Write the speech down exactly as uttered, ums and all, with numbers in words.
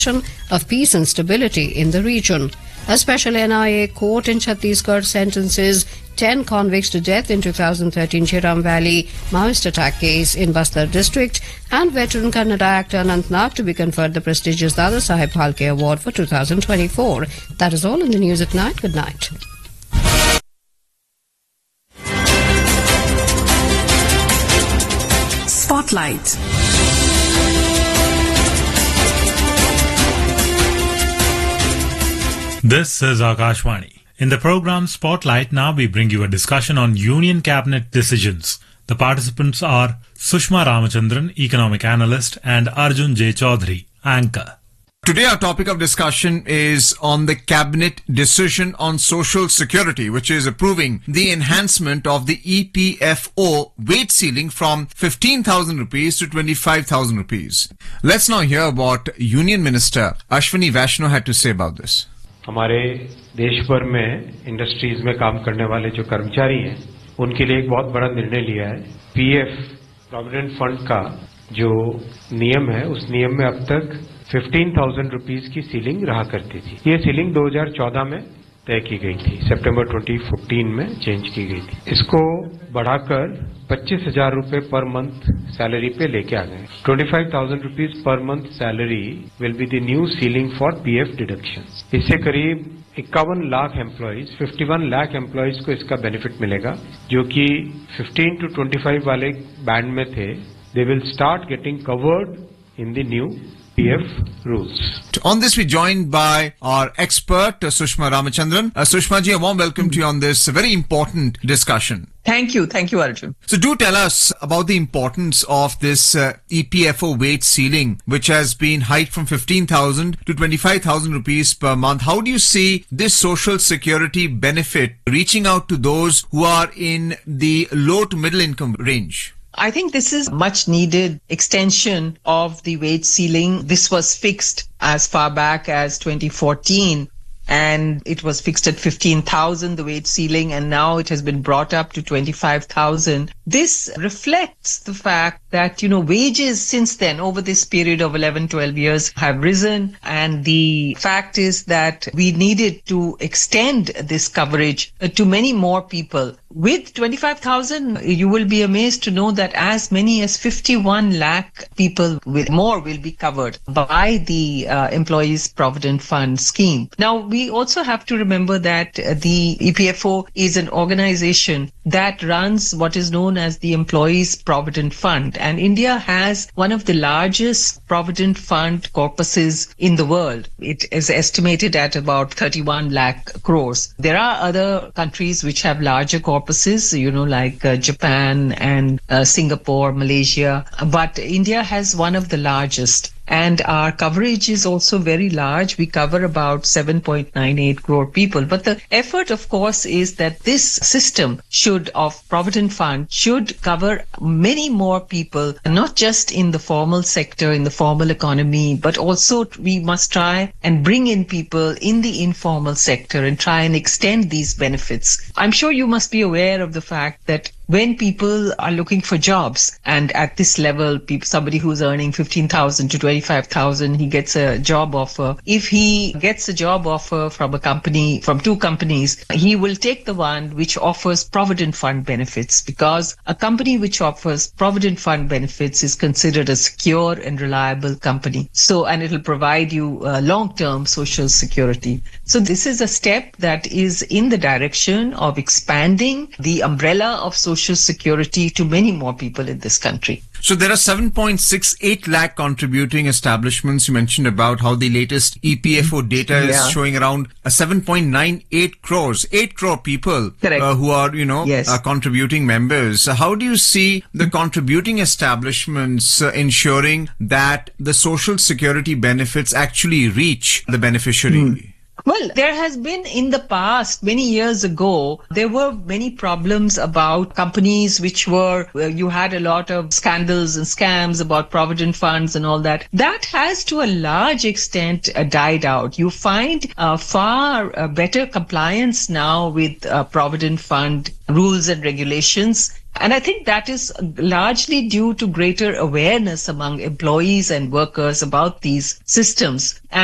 of peace and stability in the region. A special N I A court in Chhattisgarh sentences ten convicts to death in two thousand thirteen Chiram Valley Maoist attack case in Bastar district, and veteran Kannada actor Anantnag to be conferred the prestigious Dada Saheb Phalke Award for two thousand twenty-four. That is all in the news at night. Good night. Spotlight. This is Akashvani. In the program Spotlight, now we bring you a discussion on Union Cabinet decisions. The participants are Sushma Ramachandran, economic analyst, and Arjun J. Chaudhary, anchor. Today our topic of discussion is on the Cabinet decision on Social Security, which is approving the enhancement of the E P F O wage ceiling from fifteen thousand rupees to twenty-five thousand rupees. Let's now hear what Union Minister Ashwini Vaishnaw had to say about this. हमारे देश भर में industries में काम करने वाले जो कर्मचारी हैं उनके लिए एक बहुत बड़ा निर्णय लिया है। पीएफ प्रोविडेंट फंड का जो नियम है उस नियम में अब तक फिफ्टीन थाउजेंड रुपीज की सीलिंग रहा करती थी। ये सीलिंग दो हज़ार चौदह में तय की गई थी, सितंबर दो हज़ार चौदह में चेंज की गई थी। इसको बढ़ाकर पच्चीस हजार रूपये पर मंथ सैलरी पे लेके आ गए। Twenty five thousand rupees per month salary will be the new ceiling for PF deduction. इससे करीब इक्यावन लाख एम्प्लॉइज इक्यावन लाख एम्प्लॉइज को इसका बेनिफिट मिलेगा, जो कि फिफ्टीन टू ट्वेंटी फाइव वाले बैंड में थे। They will start getting covered in the new P F rules. On this, we're joined by our expert, uh, Sushma Ramachandran. Uh, Sushma ji, a warm welcome mm-hmm. to you on this very important discussion. Thank you. Thank you, Arjun. So do tell us about the importance of this uh, E P F O wage ceiling, which has been hiked from fifteen thousand to twenty-five thousand rupees per month. How do you see this social security benefit reaching out to those who are in the low to middle income range? I think this is much needed extension of the wage ceiling. This was fixed as far back as twenty fourteen. And it was fixed at fifteen thousand, the wage ceiling, and now it has been brought up to twenty-five thousand. This reflects the fact that, you know, wages since then, over this period of eleven, twelve years, have risen. And the fact is that we needed to extend this coverage to many more people. With twenty-five thousand, you will be amazed to know that as many as fifty-one lakh people with more will be covered by the uh, Employees Provident Fund scheme. Now, we also have to remember that uh, the E P F O is an organization that runs what is known as the Employees Provident Fund. And India has one of the largest Provident Fund corpuses in the world. It is estimated at about thirty-one lakh crores. There are other countries which have larger corpuses. Purposes, you know, like uh, Japan and uh, Singapore, Malaysia. But India has one of the largest. And our coverage is also very large. We cover about seven point nine eight crore people. But the effort, of course, is that this system should, of Provident Fund, should cover many more people, not just in the formal sector, in the formal economy, but also we must try and bring in people in the informal sector and try and extend these benefits. I'm sure you must be aware of the fact that when people are looking for jobs, and at this level, people, somebody who's earning fifteen thousand to twenty-five thousand, he gets a job offer. If he gets a job offer from a company, from two companies, he will take the one which offers Provident Fund benefits, because a company which offers Provident Fund benefits is considered a secure and reliable company. So, and it will provide you uh, long-term social security. So this is a step that is in the direction of expanding the umbrella of social security to many more people in this country. So there are seven point six eight lakh contributing establishments. You mentioned about how the latest E P F O data is yeah. showing around a seven point nine eight crores, eight crore people uh, who are, you know, yes. uh, contributing members. So how do you see the contributing establishments uh, ensuring that the social security benefits actually reach the beneficiary? Hmm. Well, there has been in the past, many years ago, there were many problems about companies which were, uh, you had a lot of scandals and scams about provident funds and all that. That has to a large extent uh, died out. You find uh, far uh, better compliance now with uh, provident fund rules and regulations. And I think that is largely due to greater awareness among employees and workers about these systems.